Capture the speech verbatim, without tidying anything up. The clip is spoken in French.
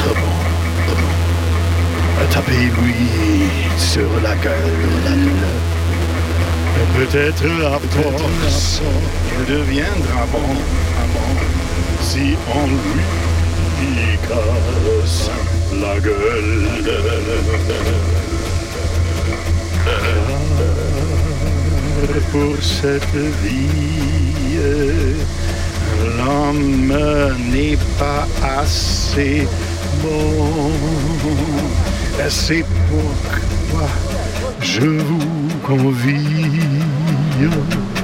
Tapez-lui sur la gueule. Peut-être à force, il deviendra bon, si on lui casse la gueule. Pour cette vie, l'homme n'est pas assez bon. C'est pourquoi je vous convie